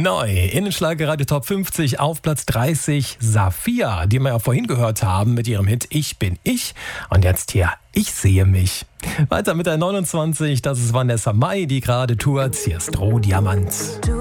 Neu in Schlagerradio Top 50 auf Platz 30 Safiya, die wir ja vorhin gehört haben mit ihrem Hit Ich bin ich. Und jetzt hier Ich sehe mich. Weiter mit der 29, das ist Vanessa Mai, die gerade tourt. Hier ist Rohdiamant.